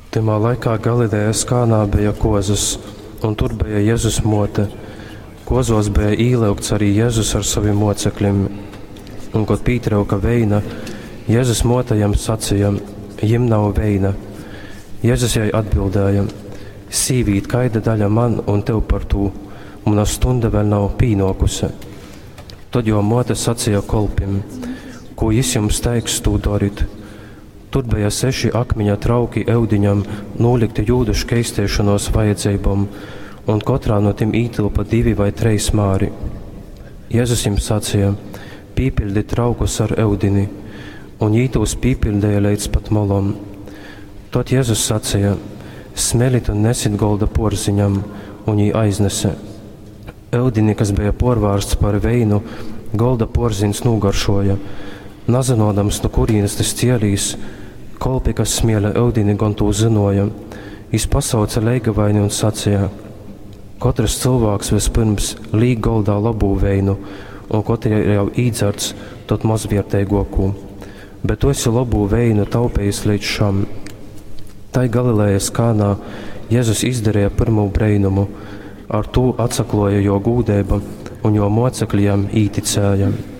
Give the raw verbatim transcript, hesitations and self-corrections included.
Timā laikā Galilejas Kānā bija kozas, un tur bija Jēzus mote. Kozos bija īlēgts arī Jēzus ar saviem mocekļiem. Un, kad pītrauka veina, Jēzus motajam sacīja: "Jim nav veina." Jēzus jai atbildēja: "Sīvīt, kaida daļa man un tev par to, mana stunda vēl nav pīnokusi." Tad jo mote sacīja kolpim: "Ko jis jums teiks, to darit?" Tur bija seši akmeņa trauki eudiņam, nolikti jūdu škeistēšanos vajadzībām, un katrā no tiem ītilpa divi vai treis māri. Jēzus jums sacīja: "Pīpildi traukus ar eudini," un jītos pīpildēja līdz pat molom. Tad Jēzus sacīja: "Smelit un nesit golda porziņam," un jī aiznese. Eudini, kas bija porvārsts par veinu, golda porziņš nogaršoja. Nazinodams, no kurienes tas cielīs, kolpi, kas smiela eudini, gan to zinoja. Jis pasauca leigavaini un sacīja: "Katrs cilvēks vispirms līg goldā labu veinu, un katrs jau īdzerts, tad mazvērtīgāku. Bet tu esi labu veinu taupījis līdz šam." Tai Galilejas Kānā Jēzus izdarīja pirmo brīnumu, ar to atsakloja jo gūdība un jo mocekļiem īticēja.